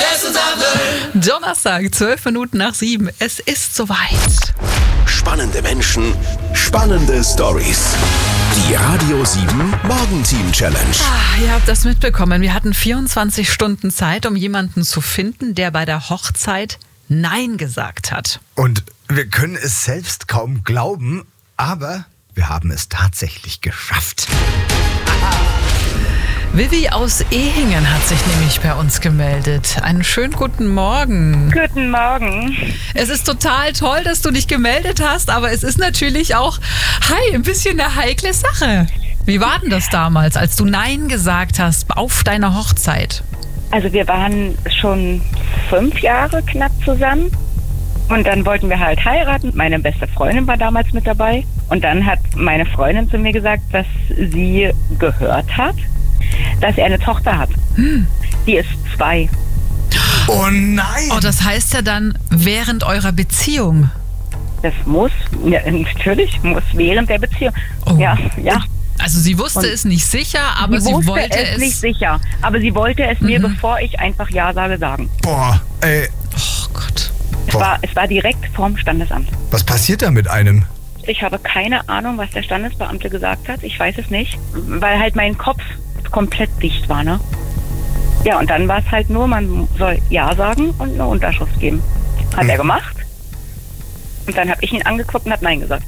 Donnerstag, 12:12. Es ist soweit. Spannende Menschen, spannende Stories. Die Radio 7 Morgenteam Challenge. Ihr habt das mitbekommen. Wir hatten 24 Stunden Zeit, um jemanden zu finden, der bei der Hochzeit Nein gesagt hat. Und wir können es selbst kaum glauben, aber wir haben es tatsächlich geschafft. Vivi aus Ehingen hat sich nämlich bei uns gemeldet. Einen schönen guten Morgen. Guten Morgen. Es ist total toll, dass du dich gemeldet hast, aber es ist natürlich auch, ein bisschen eine heikle Sache. Wie war denn das damals, als du Nein gesagt hast auf deiner Hochzeit? Also wir waren schon 5 Jahre knapp zusammen und dann wollten wir halt heiraten. Meine beste Freundin war damals mit dabei und dann hat meine Freundin zu mir gesagt, dass sie gehört hat, dass er eine Tochter hat. Die ist 2. Oh nein! Oh, das heißt ja dann während eurer Beziehung. Das muss, ja, natürlich, muss während der Beziehung. Oh. Ja. Also sie wusste es nicht sicher, aber sie wollte es nicht sicher. Aber sie wollte es mir, bevor ich einfach Ja sage, sagen. Boah, ey. Oh Gott. Es war direkt vorm Standesamt. Was passiert da mit einem? Ich habe keine Ahnung, was der Standesbeamte gesagt hat. Ich weiß es nicht, weil halt mein Kopf komplett dicht war, ne? Ja, und dann war es halt nur, man soll Ja sagen und eine Unterschrift geben. Hat er gemacht. Und dann habe ich ihn angeguckt und habe Nein gesagt.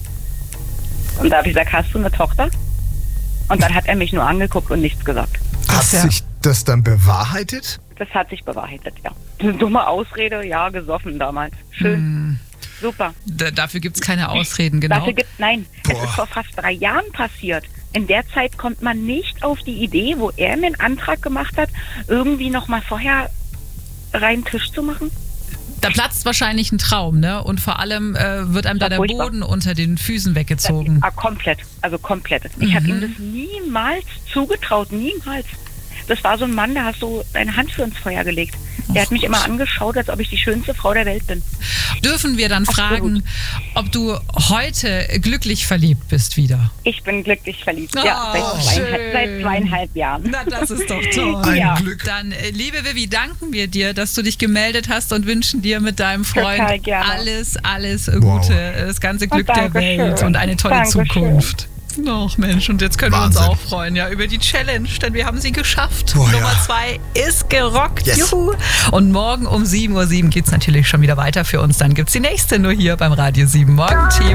Und da habe ich gesagt, hast du eine Tochter? Und dann hat er mich nur angeguckt und nichts gesagt. Hat sich das dann bewahrheitet? Das hat sich bewahrheitet, ja. Eine dumme Ausrede, ja, gesoffen damals. Schön. Super. Dafür gibt es keine Ausreden, genau. Nein, es ist vor fast 3 Jahren passiert. In der Zeit kommt man nicht auf die Idee, wo er mir einen Antrag gemacht hat, irgendwie nochmal vorher reinen Tisch zu machen. Da platzt wahrscheinlich ein Traum, ne? Und vor allem wird einem da der Boden unter den Füßen weggezogen. Komplett, also komplett. Ich habe ihm das niemals zugetraut, niemals. Das war so ein Mann, der hat so eine Hand für ins Feuer gelegt. Der hat mich immer angeschaut, als ob ich die schönste Frau der Welt bin. Dürfen wir dann fragen, ob du heute glücklich verliebt bist wieder? Ich bin glücklich verliebt, Oh, ja, seit 2,5 Jahren. Na, das ist doch toll. Ein Glück. Dann, liebe Vivi, danken wir dir, dass du dich gemeldet hast und wünschen dir mit deinem Freund Total gerne. alles Gute, das ganze Glück der Welt und eine tolle Zukunft. Ach Mensch, und jetzt können Wahnsinn. wir uns auch freuen, ja, über die Challenge, denn wir haben sie geschafft. Boah, Nummer ja. 2 ist gerockt. Yes. Juhu. Und morgen um 7:07 geht es natürlich schon wieder weiter für uns. Dann gibt es die nächste nur hier beim Radio 7 Morgenteam.